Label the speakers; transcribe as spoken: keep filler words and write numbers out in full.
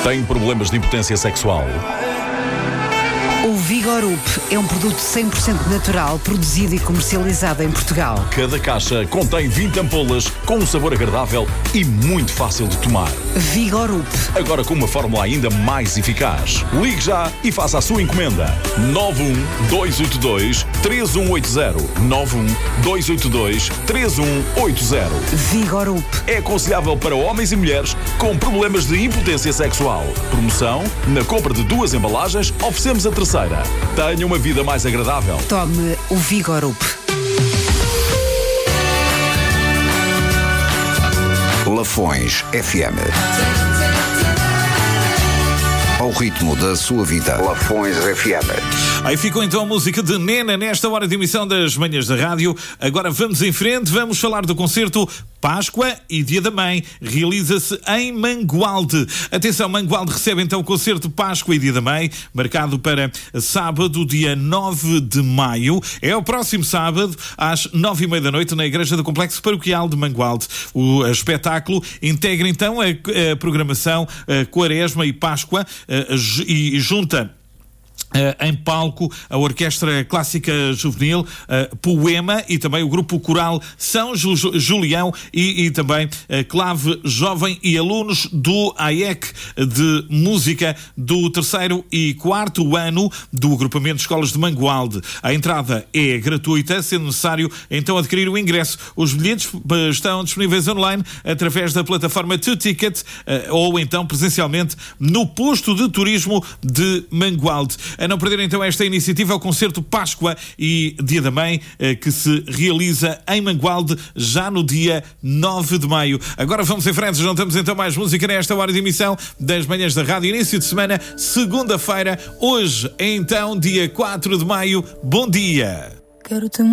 Speaker 1: Tem problemas de impotência sexual?
Speaker 2: O Vigorup é um produto cem por cento natural, produzido e comercializado em Portugal.
Speaker 1: Cada caixa contém vinte ampolas com um sabor agradável e muito fácil de tomar.
Speaker 2: Vigorup.
Speaker 1: Agora com uma fórmula ainda mais eficaz. Ligue já e faça a sua encomenda. nove um dois oito dois três um oito zero. nove um dois oito dois três um oito zero.
Speaker 2: Vigorup.
Speaker 1: É aconselhável para homens e mulheres com problemas de impotência sexual. Promoção: na compra de duas embalagens, oferecemos a terceira. Tenha uma vida mais agradável.
Speaker 2: Tome o Vigorup.
Speaker 3: Lafões F M. Ao ritmo da sua vida. Lafões F M.
Speaker 4: Aí ficou então a música de Nena nesta hora de emissão das Manhãs da Rádio. Agora vamos em frente, vamos falar do concerto Páscoa e Dia da Mãe. Realiza-se em Mangualde. Atenção, Mangualde recebe então o concerto Páscoa e Dia da Mãe, marcado para sábado, dia nove de maio. É o próximo sábado, às nove e meia da noite, na Igreja do Complexo Paroquial de Mangualde. O espetáculo integra então a, a programação a Quaresma e Páscoa a, e junta Uh, em palco a Orquestra Clássica Juvenil, uh, Poema, e também o Grupo Coral São Ju- Julião e, e também uh, Clave Jovem e alunos do A E C de Música do terceiro e quarto ano do agrupamento de escolas de Mangualde. A entrada é gratuita, sendo necessário então adquirir o ingresso. Os bilhetes uh, estão disponíveis online através da plataforma two ticket uh, ou então presencialmente no posto de turismo de Mangualde. A não perder então esta iniciativa, é o concerto Páscoa e Dia da Mãe, que se realiza em Mangualde já no dia nove de maio. Agora vamos em frente, juntamos então mais música nesta hora de emissão das Manhãs da Rádio, início de semana, segunda-feira, hoje então dia quatro de maio. Bom dia!
Speaker 5: Quero-te